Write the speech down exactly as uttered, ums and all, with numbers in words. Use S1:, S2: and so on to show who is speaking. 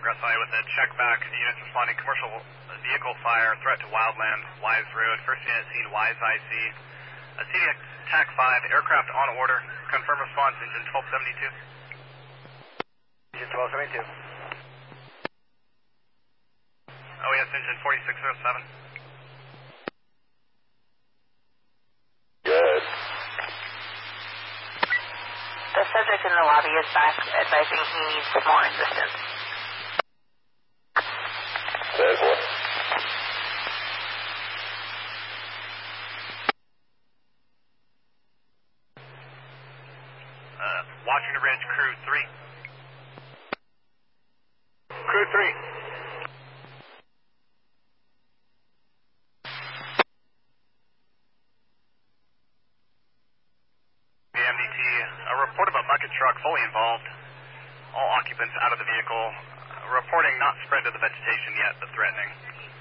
S1: Gressai with a check back. Units responding commercial vehicle fire, threat to wildland, Wise Road. First unit seen Wise I C. A C D X T A C five, aircraft on order. Confirm response, engine twelve seventy-two.
S2: Engine twelve seventy-two.
S1: O E S engine forty-six oh seven.
S2: Good.
S3: The subject in the lobby is back, advising he needs more assistance.
S2: Very good.
S1: Uh, watching the ridge, crew three.
S2: Crew three.
S1: The M D T, a report of a bucket truck fully involved. All occupants out of the vehicle. Uh, reporting not spread to the vegetation yet, but threatening.